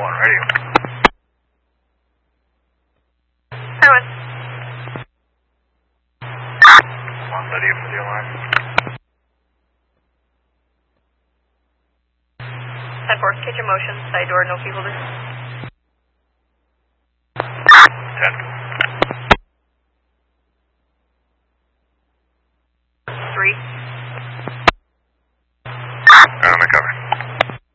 1, radio. Highway. 1, radio for the alarm. 10-4, kitchen motion, side door, no key holder.